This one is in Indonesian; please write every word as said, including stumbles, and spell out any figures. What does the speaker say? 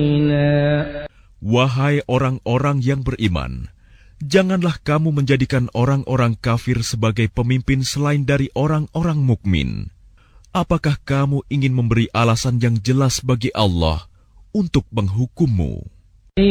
Wahai orang-orang yang beriman, janganlah kamu menjadikan orang-orang kafir sebagai pemimpin selain dari orang-orang mukmin. Apakah kamu ingin memberi alasan yang jelas bagi Allah untuk menghukummu?